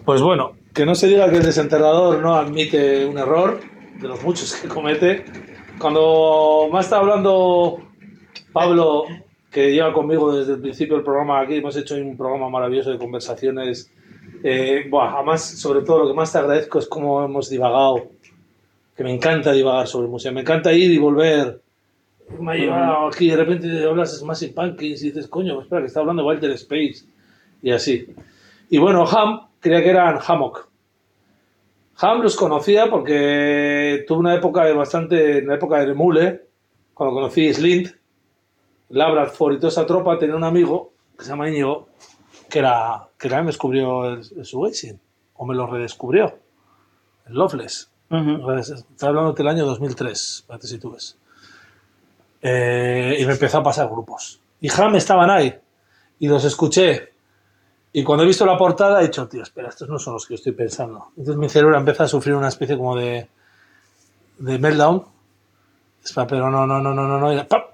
Pues bueno, que no se diga que el desenterrador no admite un error, de los muchos que comete. Cuando me ha estado hablando Pablo, que lleva conmigo desde el principio del programa aquí, hemos hecho un programa maravilloso de conversaciones. Además, sobre todo, lo que más te agradezco es cómo hemos divagado, que me encanta divagar sobre música, me encanta ir y volver. Me ha llevado aquí, de repente hablas de Smashing Pumpkins y dices, coño, espera, que está hablando de Walter Space, y así. Y bueno, Ham, creía que eran Hammock. Ham los conocía porque tuve una época en la época de Mule, cuando conocí Slint, Labrador y toda esa tropa, tenía un amigo que se llama Íñigo, que me descubrió el shoegazing, o me lo redescubrió, el Loveless. Está hablando del año 2003, fíjate si tú ves. Y me empezó a pasar grupos. Y Ham estaban ahí, y los escuché. Y cuando he visto la portada he dicho, tío, espera, estos no son los que yo estoy pensando. Entonces mi cerebro empieza a sufrir una especie como de meltdown. Espera, pero no. Y ¡pam!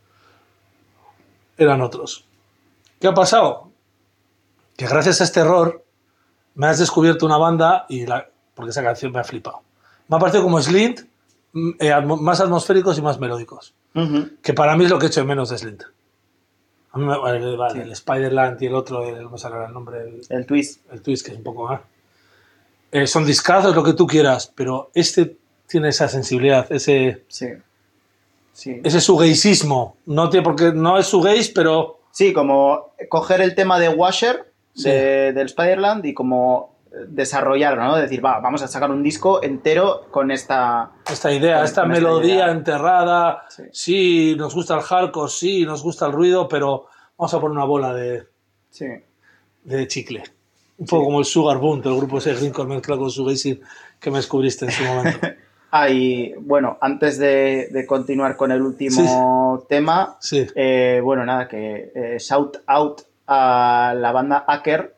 Eran otros. ¿Qué ha pasado? Que gracias a este error me has descubierto una banda porque esa canción me ha flipado. Me ha parecido como Slint, más atmosféricos y más melódicos. Que para mí es lo que echo de menos de Slint. A mí vale, el Spiderland y el otro, no sé el nombre. El Twist. El Twist, que es un poco más. Son discazos, lo que tú quieras, pero este tiene esa sensibilidad, ese shoegazeismo. No tiene porque no es shoegaze, pero. Sí, como coger el tema de Washer del Spiderland y como desarrollarlo, ¿no? Decir, vamos a sacar un disco entero con esta idea, esta melodía enterrada. Sí, nos gusta el hardcore, sí, nos gusta el ruido, pero vamos a poner una bola de chicle. Un poco como el Sugar Boom, el grupo ese Greencore mezclado con Shoegazing que me descubriste en su momento. Y bueno, antes de continuar con el último tema, bueno, nada, que shout out a la banda Acker,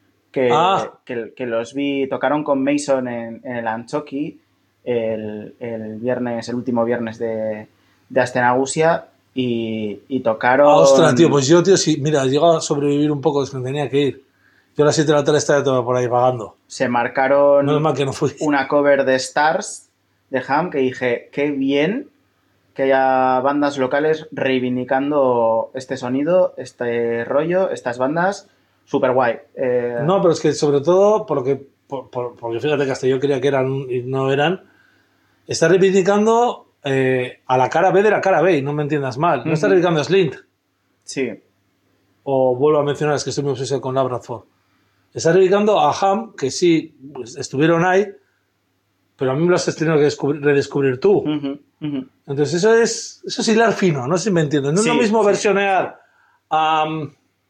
que los vi, tocaron con Mason en el Anchoqui el último viernes de Astenagusia y tocaron... ostras, tío, pues yo, tío, mira, he llegado a sobrevivir un poco, es que me tenía que ir. Yo a las 7 de la tarde estaba todo por ahí vagando. Se marcaron que no fui. Una cover de Stars de Ham que dije, qué bien que haya bandas locales reivindicando este sonido, este rollo, estas bandas, súper guay. No, pero es que sobre todo porque fíjate que hasta yo creía que eran y no eran, está reivindicando a la cara B de la cara B, y no me entiendas mal, no está reivindicando a Slint. Sí. O vuelvo a mencionar, es que estoy muy obsesionado con Labrador. Está reivindicando a Ham, que sí, pues, estuvieron ahí, pero a mí me lo has tenido que redescubrir tú. Entonces eso es hilar fino, no sé si me entiendes. No es lo mismo versionear va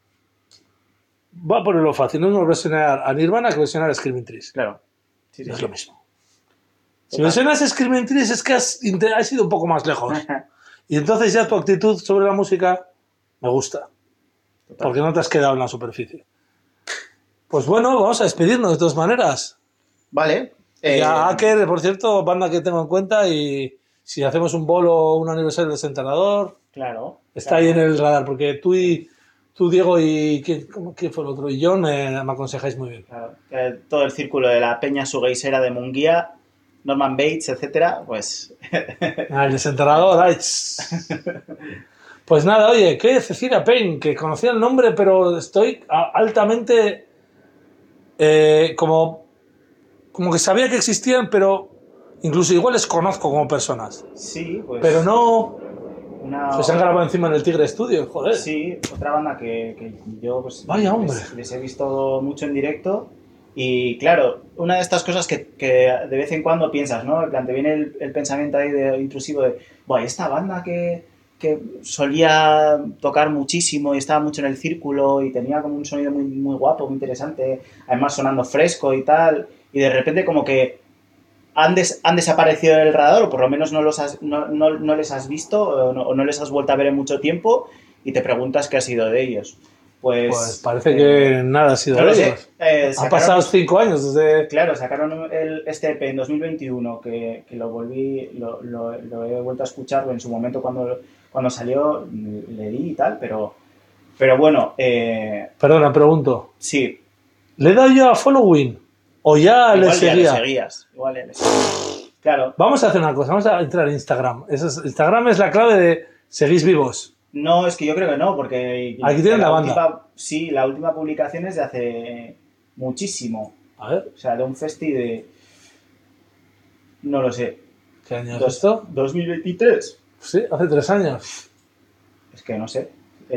a ponerlo fácil, no es lo mismo versionear a Nirvana que versionear a Screaming Trees. Claro. No es lo mismo. Si versionas a Screaming Trees es que has ido un poco más lejos. Y entonces ya tu actitud sobre la música me gusta. Total. Porque no te has quedado en la superficie. Pues bueno, vamos a despedirnos de todas maneras. Vale. Y a Acker, por cierto, banda que tengo en cuenta, y si hacemos un bolo o un aniversario del Desenterrador, está ahí en el radar, porque tú Diego, y ¿quién fue el otro? Y John me aconsejáis muy bien. Claro. Todo el círculo de la peña shoegazera de Munguía, Norman Bates, etcétera, pues... El Desenterrador, Pues nada, oye, ¿qué? Cecilia Payne, que conocía el nombre, pero estoy altamente como que sabía que existían, pero incluso igual les conozco como personas. Sí, pues... Pero no... se han grabado encima en el Tigre Studio, joder. Sí, otra banda que yo pues, vaya hombre, les he visto mucho en directo. Y claro, una de estas cosas que de vez en cuando piensas, ¿no? En plan, te viene el pensamiento ahí intrusivo de, esta banda que solía tocar muchísimo y estaba mucho en el círculo y tenía como un sonido muy, muy guapo, muy interesante, además sonando fresco y tal, y de repente como que han desaparecido del radar, o por lo menos no les has visto o no les has vuelto a ver en mucho tiempo, y te preguntas qué ha sido de ellos. Pues parece que nada ha sido de ellos. Han pasado 5 años desde... Claro, sacaron este EP en 2021, que lo he vuelto a escuchar en su momento cuando salió, le di y tal, pero bueno... Perdona, pregunto. Sí. ¿Le he dado yo a Following? ¿O ya le Igual ya le seguía? seguías. Igual ya le seguías. Claro. Vamos a hacer una cosa, vamos a entrar en Instagram. Instagram es la clave de seguís vivos. No, es que yo creo que no, porque... Aquí tienen la banda. Sí, la última publicación es de hace muchísimo. A ver, O sea, de un festi de... No lo sé. ¿qué año es esto? 2023. Sí, hace 3 años. Es que no sé.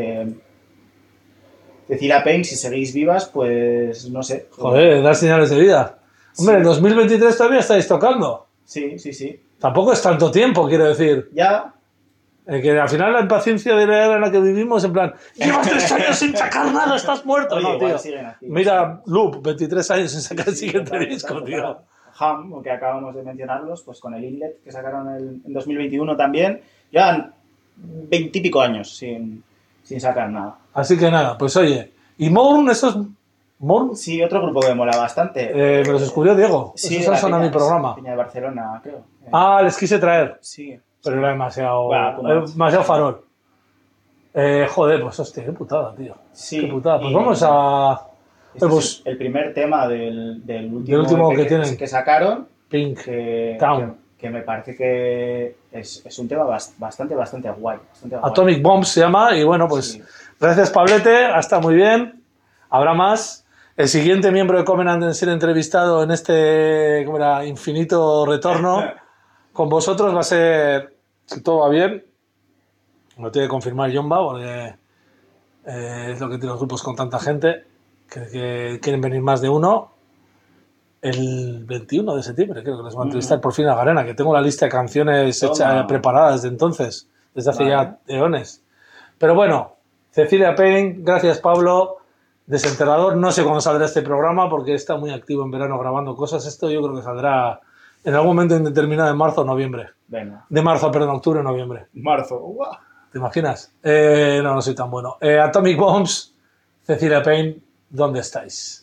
Cecilia Payne, si seguís vivas, pues no sé. Joder, dar señales de vida. Hombre, en 2023 todavía estáis tocando. Sí, sí, sí. Tampoco es tanto tiempo, quiero decir. Ya. Que al final la impaciencia de la era en la que vivimos, en plan, llevas 3 años sin sacar nada, estás muerto. Oye, No, igual tío. siguen activos. Mira, Loop, 23 años sin sacar el Sí, siguiente total, disco, total, tío. total. Ham, que acabamos de mencionarlos, pues con el Inlet que sacaron en 2021 también, llevan 20 y pico años sin sacar nada. Así que nada, pues oye. ¿Y Mourn, esos? ¿Mourn? Sí, otro grupo que me mola bastante. Me los descubrió Diego. Sí, Esos han sonado en mi programa. Peña de Barcelona, creo. Ah, les quise traer. Sí. Pero era demasiado, Bueno, demasiado farol. Joder, pues hostia, qué putada, tío. Sí, Qué putada. Pues y- vamos a... Este pues, es el primer tema del Del último EP que tienen. que sacaron, Pink que, Town. que me parece que es un tema bastante guay. Bastante guay. Atomic Bomb se llama. Y bueno, pues Sí. gracias, Pablete. Hasta muy bien. Habrá más. El siguiente miembro de Covenant en ser entrevistado en este ¿cómo era? Infinito retorno con vosotros va a ser, si todo va bien, lo tiene que confirmar Jomba, porque es lo que tiene los grupos con tanta gente, que quieren venir más de uno. El 21 de septiembre creo que les voy a entrevistar por fin a Garena, que tengo la lista de canciones preparada desde entonces, desde hace ya eones. Pero bueno, Cecilia Payne, gracias Pablo, Desenterrador. No sé cuándo saldrá este programa porque está muy activo en verano grabando cosas. Esto yo creo que saldrá en algún momento indeterminado de marzo o noviembre. Venga. De marzo, perdón, octubre o noviembre. Marzo. ¡Guau! ¿Te imaginas? No soy tan bueno. Atomic Bombs, Cecilia Payne, ¿dónde estáis?